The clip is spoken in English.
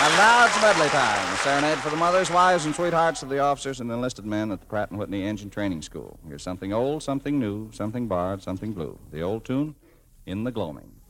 And now it's medley time. A serenade for the mothers, wives, and sweethearts of the officers and enlisted men at the Pratt & Whitney Engine Training School. Here's something old, something new, something barred, something blue. The old tune, In the Gloaming.